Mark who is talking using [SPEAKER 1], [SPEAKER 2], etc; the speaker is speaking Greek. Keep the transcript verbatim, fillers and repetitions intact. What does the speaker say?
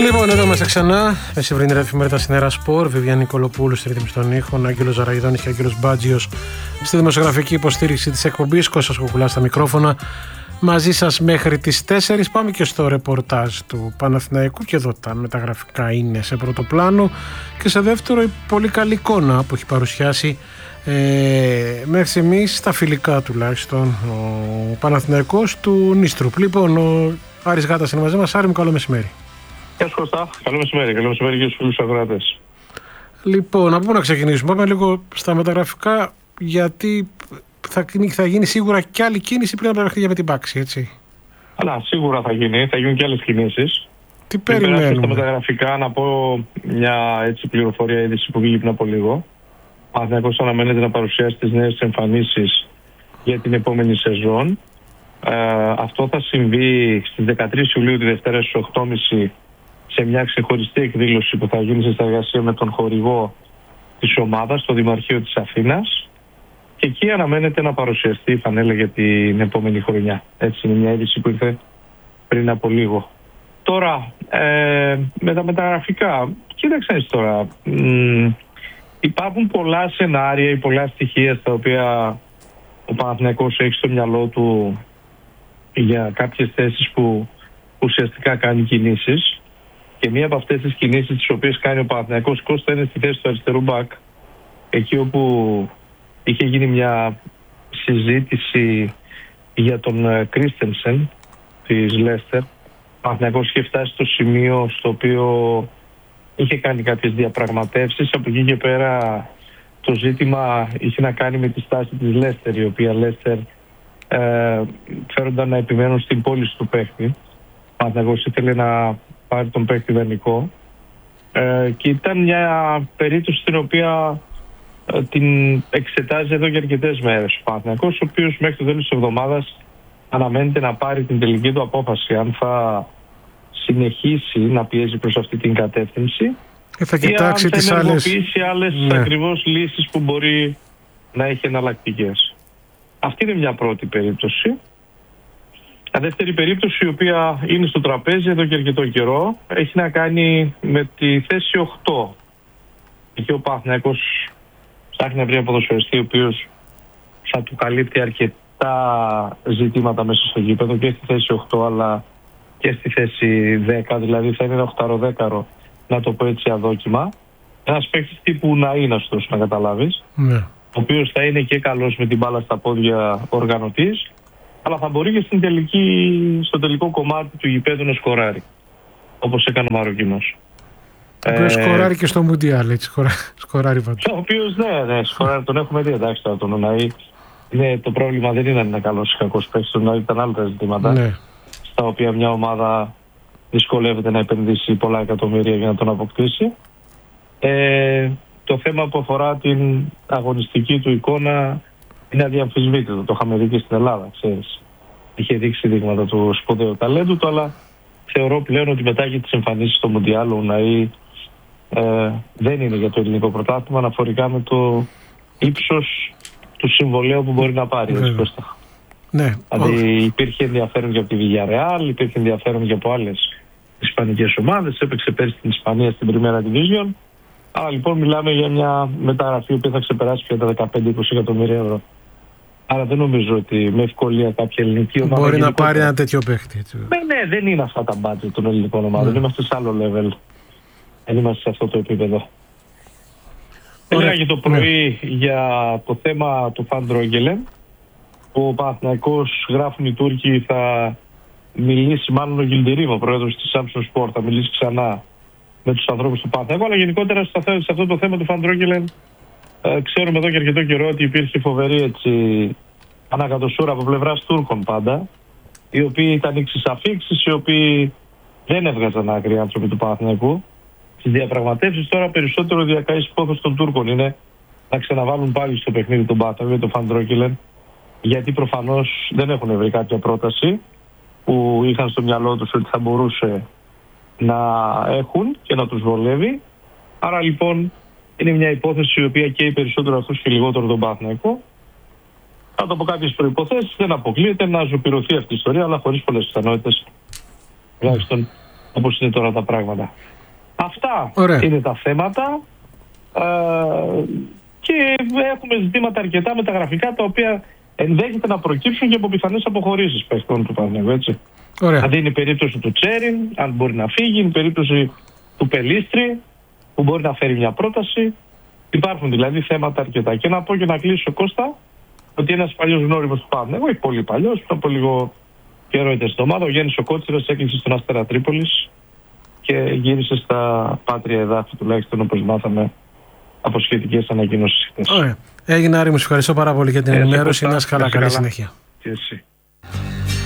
[SPEAKER 1] Λοιπόν, εδώ είμαστε ξανά. Μεσημβρινή εφημερίδα στην Έρα Σπορ. Βιβιάν Νικολοπούλου στη ρύθμιση των ήχων. Άγγελος Ζαραϊδόνης και Άγγελος Μπάτζιος στη δημοσιογραφική υποστήριξη της εκπομπής. Κώστας Κουκουλάς στα μικρόφωνα. Μαζί σας μέχρι τις τέσσερις. Πάμε και στο ρεπορτάζ του Παναθηναϊκού. Και εδώ τα μεταγραφικά είναι σε πρώτο πλάνο. Και σε δεύτερο, η πολύ καλή εικόνα που έχει παρουσιάσει ε, μέχρι στιγμής στα φιλικά τουλάχιστον ο Παναθηναϊκός του Νίστρουπ. Λοιπόν, ο Άρης Γάτας είναι μαζί μας. Άρη μου, καλό μεσημέρι.
[SPEAKER 2] Γεια σου Κώστα, καλό μεσημέρι, καλό μεσημέρι για τους φίλους αγράτες.
[SPEAKER 1] Λοιπόν, από πού να ξεκινήσουμε? Πάμε λίγο στα μεταγραφικά, γιατί θα, θα γίνει σίγουρα και άλλη κίνηση πριν από τα παιχνίδια με την Πάξη, έτσι. Αλλά
[SPEAKER 2] σίγουρα θα γίνει, θα γίνουν και άλλες κινήσεις.
[SPEAKER 1] Τι περιμένουμε?
[SPEAKER 2] Στα μεταγραφικά να πω μια έτσι πληροφορία είδηση που βγήκε πριν από λίγο. Ο Παναθηναϊκός αναμένεται να παρουσιάσει τις νέες εμφανίσεις για την επόμενη σεζόν. Ε, αυτό θα συμβεί στις δεκατρείς Ιουλίου τη Δευτέρα στις οκτώ και μισή σε μια ξεχωριστή εκδήλωση που θα γίνει σε συνεργασία με τον χορηγό της ομάδας στο Δημαρχείο της Αθήνας, και εκεί αναμένεται να παρουσιαστεί η φανέλα για την επόμενη χρονιά. Έτσι είναι μια είδηση που ήρθε πριν από λίγο. Τώρα, ε, με τα μεταγραφικά, κοίταξε τώρα, μ, υπάρχουν πολλά σενάρια ή πολλά στοιχεία στα οποία ο Παναθηναϊκός έχει στο μυαλό του για κάποιες θέσεις που ουσιαστικά κάνει κινήσεις. Και μία από αυτές τις κινήσεις τις οποίες κάνει ο Παναθηναϊκός, Κώστα, είναι στη θέση του αριστερού μπακ, εκεί όπου είχε γίνει μια συζήτηση για τον Κρίστενσεν της Λέστερ. Ο Παναθηναϊκός είχε φτάσει στο σημείο στο οποίο είχε κάνει κάποιες διαπραγματεύσεις. Από εκεί και πέρα το ζήτημα είχε να κάνει με τη στάση της Λέστερ, η οποία Λέστερ ε, φέρονταν να επιμένουν στην πώληση του παίχτη. Ο Παναθηναϊκός ήθελε να πάρει τον παίκτη δανεικό, ε, και ήταν μια περίπτωση στην οποία ε, την εξετάζει εδώ για αρκετές μέρες ο Παναθηναϊκός, ο οποίος μέχρι το τέλος της εβδομάδας αναμένεται να πάρει την τελική του απόφαση αν θα συνεχίσει να πιέζει προς αυτή την κατεύθυνση
[SPEAKER 1] και θα κοιτάξει
[SPEAKER 2] ή αν θα ενεργοποιήσει
[SPEAKER 1] άλλες,
[SPEAKER 2] άλλες
[SPEAKER 1] ναι.
[SPEAKER 2] ακριβώς λύσεις που μπορεί να έχει εναλλακτικές. Αυτή είναι μια πρώτη περίπτωση. Η δεύτερη περίπτωση, η οποία είναι στο τραπέζι εδώ και αρκετό καιρό, έχει να κάνει με τη θέση οκτώ. Εκεί ο Παναθηναϊκός ψάχνει να βρει ένα ποδοσφαιριστή ο οποίος θα του καλύπτει αρκετά ζητήματα μέσα στο γήπεδο, και στη θέση οκτώ αλλά και στη θέση δέκα, δηλαδή θα είναι ένα οχτάρο-δέκαρο, να το πω έτσι αδόκιμα. Ένας παίκτης τύπου Ναΐναστος, να καταλάβεις,
[SPEAKER 1] ναι.
[SPEAKER 2] ο οποίος θα είναι και καλός με την μπάλα στα πόδια οργανωτής, αλλά θα μπορεί και στην τελική, στο τελικό κομμάτι του γηπέδου να σκοράρει, όπως έκανε ο Μαροκινός.
[SPEAKER 1] Ο οποίος ε, σκοράρει και στο Μουντιάλ, έτσι, σκοράρει πάντως.
[SPEAKER 2] Ο οποίος, ναι, ναι, σκοράρει, τον έχουμε δει, εντάξει, τώρα τον Ουναή. Ναι, το πρόβλημα δεν είναι να είναι καλός ή κακός παίκτης, τον Ουναή ήταν άλλα τα ζητήματα, ναι, στα οποία μια ομάδα δυσκολεύεται να επενδύσει πολλά εκατομμύρια για να τον αποκτήσει. Ε, το θέμα που αφορά την αγωνιστική του εικόνα είναι αδιαμφισβήτητο. Το είχαμε δει και στην Ελλάδα, ξέρεις. Είχε δείξει δείγματα του σπουδαίου ταλέντου του, αλλά θεωρώ πλέον ότι μετά και τις εμφανίσεις στο Μουντιάλ ο Ουναή ε, δεν είναι για το ελληνικό πρωτάθλημα, αναφορικά με το ύψος του συμβολέου που μπορεί να πάρει.
[SPEAKER 1] Ναι.
[SPEAKER 2] Έτσι,
[SPEAKER 1] ναι.
[SPEAKER 2] Δηλαδή υπήρχε ενδιαφέρον και από τη Villarreal, υπήρχε ενδιαφέρον και από άλλες ισπανικές ομάδες, έπαιξε πέρσι στην Ισπανία στην Primera Division. Άρα λοιπόν μιλάμε για μια μεταγραφή που θα ξεπεράσει πια τα δεκαπέντε με είκοσι εκατομμύρια ευρώ. Άρα δεν νομίζω ότι με ευκολία κάποια ελληνική ομάδα
[SPEAKER 1] μπορεί να πάρει ένα τέτοιο παίχτη.
[SPEAKER 2] Ναι, ναι, δεν είναι αυτά τα budget των ελληνικών ομάδων. Mm. Είμαστε σε άλλο level. Δεν είμαστε σε αυτό το επίπεδο. Έλεγα το πρωί ναι. για το θέμα του Φαντρόγγελεν. Ο Παναθηναϊκός, γράφουν οι Τούρκοι, θα μιλήσει, μάλλον ο Γιλντιρίμ, ο πρόεδρος της Samsung Sport, θα μιλήσει ξανά με τους ανθρώπους του Παναθηναϊκού, αλλά γενικότερα σε αυτό το θέμα του Φαντρόγγελεν ε, ξέρουμε εδώ και αρκετό καιρό ότι υπήρχε φοβερή έτσι ανακατοσούρα από πλευράς Τούρκων πάντα, οι οποίοι ήταν ύξεις αφήξεις, οι οποίοι δεν έβγαζαν άκρη άνθρωποι του Παναθηναϊκού. Στις διαπραγματεύσεις τώρα περισσότερο διακαής πόθος των Τούρκων είναι να ξαναβάλουν πάλι στο παιχνίδι τον Παναθηναϊκό για τον Φαντρόγγελεν, γιατί προφανώς δεν έχουν βρει κάποια πρόταση που είχαν στο μυαλό τους ότι θα μπορούσε να έχουν και να τους βολεύει. Άρα λοιπόν είναι μια υπόθεση η οποία καίει περισσότερο αυτούς και λιγότερο τον Παναθηναϊκό. Κάτω από κάποιες προϋποθέσεις δεν αποκλείεται να ζωπηρωθεί αυτή η ιστορία, αλλά χωρίς πολλές πιθανότητες τουλάχιστον όπως είναι τώρα τα πράγματα. Αυτά
[SPEAKER 1] Ωραία.
[SPEAKER 2] είναι τα θέματα ε, και έχουμε ζητήματα αρκετά μεταγραφικά τα οποία ενδέχεται να προκύψουν και από πιθανές αποχωρήσεις παιχτών του Παναθηναϊκού, έτσι.
[SPEAKER 1] Ωραία.
[SPEAKER 2] Δηλαδή είναι η περίπτωση του Τσέριν, αν μπορεί να φύγει, είναι η περίπτωση του Πελίστρη, που μπορεί να φέρει μια πρόταση. Υπάρχουν δηλαδή θέματα αρκετά. Και να πω και να κλείσω, Κώστα, ότι ένας παλιός γνώριμος του Παναθηναϊκού, όχι πολύ παλιός, πριν από λίγο καιρό ήταν στην ομάδα, ο Γιάννης ο Κότσιρας έκλεισε στον Αστέρα Τρίπολης και γύρισε στα πάτρια εδάφη, τουλάχιστον όπως μάθαμε από σχετικές ανακοινώσεις χθες.
[SPEAKER 1] Ωραία. Έγινε, Άρη μου, σου ευχαριστώ πάρα πολύ για την ενημέρωση. Να είσαι καλά, καλή συνέχεια.
[SPEAKER 2] Και εσύ.